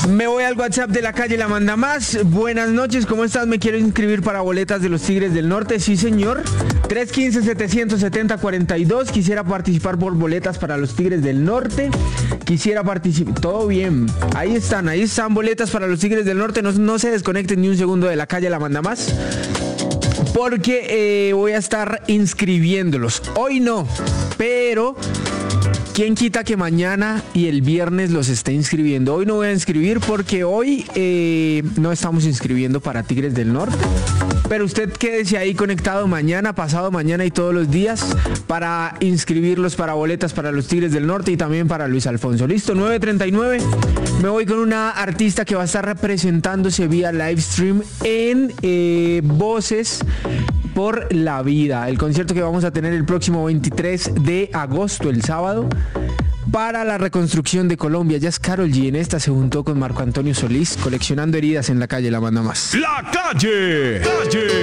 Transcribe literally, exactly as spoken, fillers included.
Me voy al WhatsApp de la calle La Manda Más. Buenas noches, ¿cómo estás? Me quiero inscribir para boletas de los Tigres del Norte. Sí, señor. tres uno cinco, siete siete cero, cuatro dos. Quisiera participar por boletas para los Tigres del Norte. Quisiera participar. Todo bien. Ahí están, ahí están boletas para los Tigres del Norte. No, no se desconecten ni un segundo de la calle La Manda Más, porque eh, voy a estar inscribiéndolos. Hoy no, pero ¿quién quita que mañana y el viernes los esté inscribiendo? Hoy no voy a inscribir porque hoy eh, no estamos inscribiendo para Tigres del Norte. Pero usted quédese ahí conectado mañana, pasado mañana y todos los días para inscribirlos para boletas para los Tigres del Norte y también para Luis Alfonso. ¿Listo? nueve treinta y nueve. Me voy con una artista que va a estar representándose vía live stream en eh, Voces por la Vida. El concierto que vamos a tener el próximo veintitrés de agosto, el sábado, para la reconstrucción de Colombia. Ya es Karol G. En esta se juntó con Marco Antonio Solís, coleccionando heridas en la calle La Manda Más. La calle, calle.